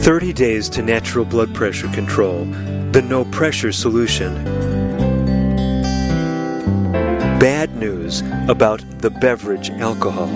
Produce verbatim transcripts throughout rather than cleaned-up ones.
thirty days to natural blood pressure control. The no pressure solution. Bad news about the beverage alcohol.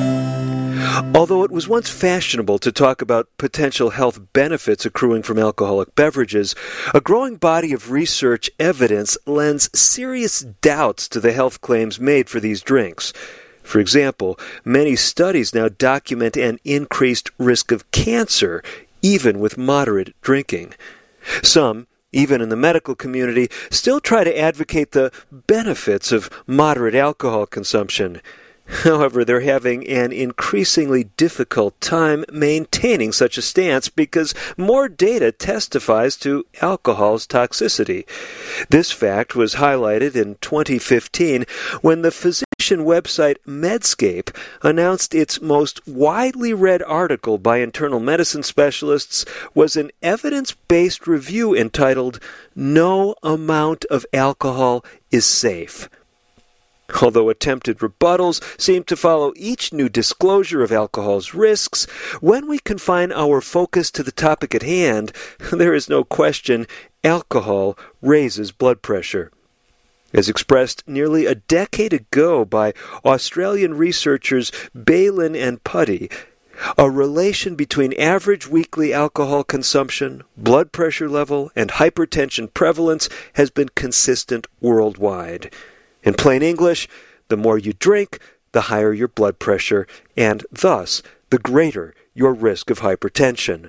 Although it was once fashionable to talk about potential health benefits accruing from alcoholic beverages, a growing body of research evidence lends serious doubts to the health claims made for these drinks. For example, many studies now document an increased risk of cancer, even with moderate drinking. Some, even in the medical community, still try to advocate the benefits of moderate alcohol consumption. However, they're having an increasingly difficult time maintaining such a stance because more data testifies to alcohol's toxicity. This fact was highlighted in twenty fifteen when the physician website Medscape announced its most widely read article by internal medicine specialists was an evidence-based review entitled "No Amount of Alcohol is Safe." Although attempted rebuttals seem to follow each new disclosure of alcohol's risks, when we confine our focus to the topic at hand, there is no question alcohol raises blood pressure. As expressed nearly a decade ago by Australian researchers Balin and Putty, a relation between average weekly alcohol consumption, blood pressure level, and hypertension prevalence has been consistent worldwide. In plain English, the more you drink, the higher your blood pressure, and thus the greater your risk of hypertension.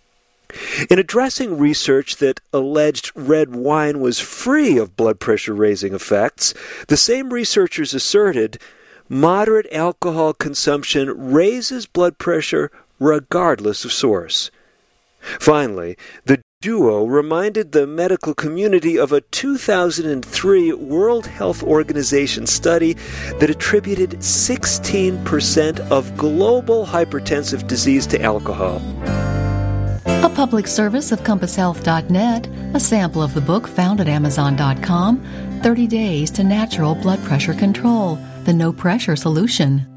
In addressing research that alleged red wine was free of blood pressure-raising effects, the same researchers asserted moderate alcohol consumption raises blood pressure regardless of source. Finally, the duo reminded the medical community of a two thousand three World Health Organization study that attributed sixteen percent of global hypertensive disease to alcohol. A public service of compass health dot net, a sample of the book found at amazon dot com, thirty days to Natural Blood Pressure Control, the No Pressure Solution.